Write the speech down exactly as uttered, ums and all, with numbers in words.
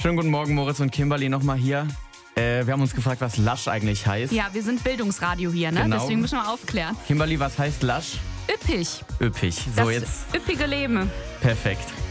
Schönen guten Morgen, Moritz und Kimberly nochmal hier. Äh, wir haben uns gefragt, was Lush eigentlich heißt. Ja, wir sind Bildungsradio hier, ne? Genau. Deswegen müssen wir aufklären. Kimberly, was heißt Lush? Üppig. Üppig. So, Das jetzt üppige Leben. perfekt.